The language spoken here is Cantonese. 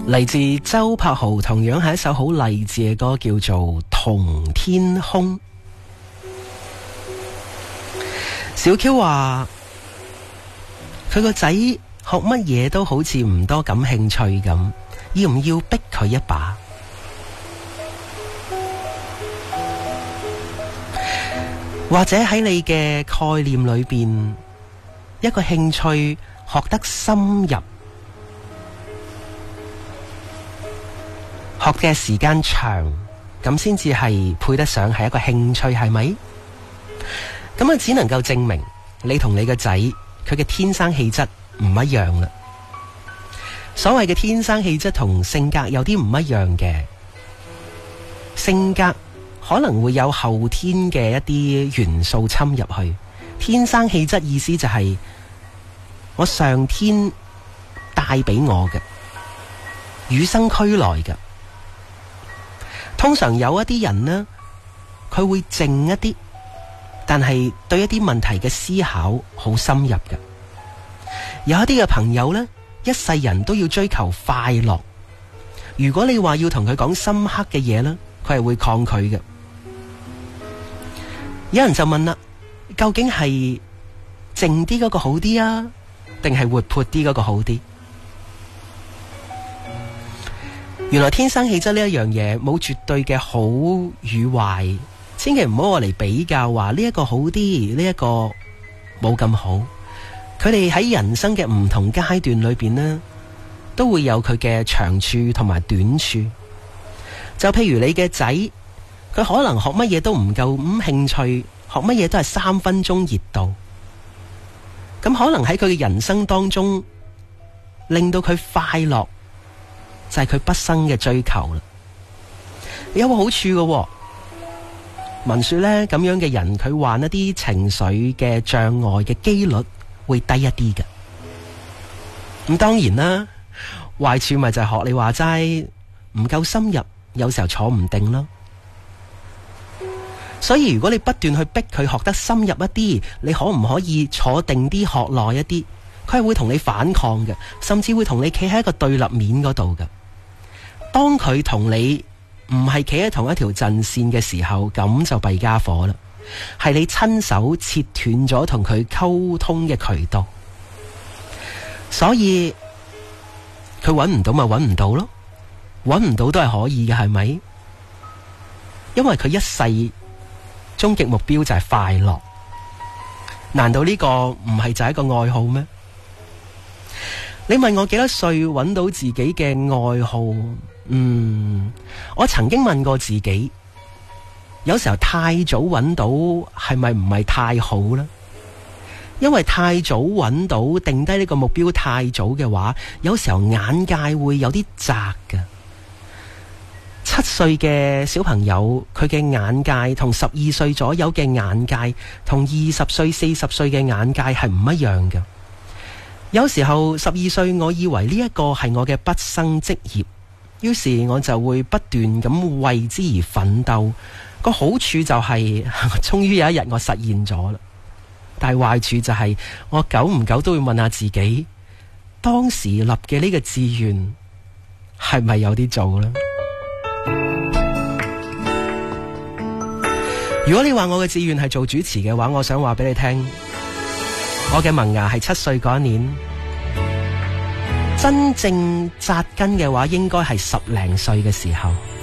嚟自周柏豪，同樣係一首好勵志嘅歌，叫做《同天空》。小 Q 話佢個仔學乜嘢都好似唔多感興趣咁，要唔要逼佢一把？或者喺你嘅概念裏邊，一個興趣學得深入，學嘅時間長，咁先至係配得上係一個興趣，係咪？咁啊，只能夠證明你同你個仔佢嘅天生氣質唔一樣啦。所謂嘅天生氣質同性格有啲唔一樣嘅，性格可能會有後天嘅一啲元素侵入去。天生氣質意思就係我上天帶俾我嘅，與生俱來嘅。通常有一啲人呢，佢會靜一啲，但係對一啲問題嘅思考好深入嘅。有一啲嘅朋友呢，一世人都要追求快樂。如果你話要同佢講深刻嘅嘢呢，佢係會抗拒嘅。有人就問啦，究竟係靜啲嗰個好啲啊，定係活潑啲嗰個好啲？原來天生氣質呢一樣嘢冇絕對嘅好與壞，千祈唔好話嚟比較，話呢一個好啲，呢一個冇咁好。佢哋喺人生嘅唔同階段裏邊呢，都會有佢嘅長處同埋短處。就譬如你嘅仔，佢可能學乜嘢都唔夠興趣，學乜嘢都係3分鐘熱度。咁可能喺佢嘅人生當中，令到佢快樂就係佢畢生嘅追求啦。有個好處嘅喎，聞說呢，咁樣嘅人，佢患一啲情緒嘅障礙嘅機率會低一啲嘅。咁當然啦，壞處咪就係學你話齋唔夠深入，有時候坐唔定咯。所以如果你不斷去逼佢學得深入一啲，你可唔可以坐定啲學耐一啲？佢係會同你反抗嘅，甚至會同你企喺一個對立面嗰度嘅。當佢同你唔係企喺同一條陣線嘅時候，咁就弊家伙啦。係你親手切斷咗同佢溝通嘅渠道。所以佢揾唔到咪揾唔到咯，揾唔到都係可以嘅，係咪？因為佢一世終極目標就係快樂，難道呢個唔係就係一個愛好咩？你問我幾多歲揾到自己嘅愛好？我曾經問過自己，有時候太早揾到係咪唔係太好呢？因為太早揾到定低呢個目標太早嘅話，有時候眼界會有啲窄㗎。7歲嘅小朋友，佢嘅眼界同12歲左右嘅眼界，同20歲、40歲嘅眼界係唔一樣嘅。有時候12歲，我以為呢一個係我嘅畢生職業，於是我就會不斷咁為之而奮鬥。個好處就係，終於有一日我實現咗啦。但係壞處就係，我久唔久都會問下自己，當時立嘅呢個志願係咪有啲做呢？如果你話我嘅志願係做主持嘅話，我想話俾你聽，我嘅萌芽係7歲嗰一年，真正扎根嘅話應該係10零歲嘅時候。